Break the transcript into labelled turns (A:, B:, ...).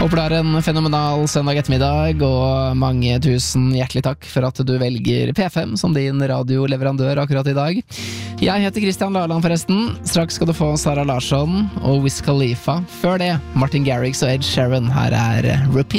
A: Håper du har en fenomenal søndag ettermiddag, og mange tusen hjertelig takk for at du velger P5 som din radioleverandør akkurat i dag. Jeg heter Christian Laland forresten. Straks skal du få Sara Larsson og Wiz Khalifa. Før det, Martin Garrix og Ed Sheeran. Her er Repeat.